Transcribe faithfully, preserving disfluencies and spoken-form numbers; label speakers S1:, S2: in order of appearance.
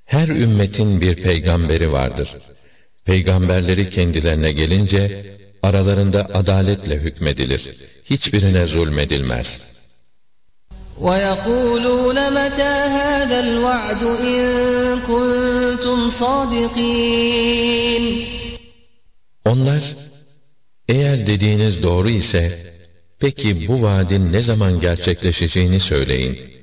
S1: Her ümmetin bir peygamberi vardır. Peygamberleri kendilerine gelince aralarında adaletle hükmedilir. Hiçbirine zulmedilmez.
S2: وَيَقُولُونَ مَتَى هَذَا الْوَعْدُ إِن كُنتُمْ صَادِقِينَ
S1: Onlar, eğer dediğiniz doğru ise, peki bu vaadin ne zaman gerçekleşeceğini söyleyin.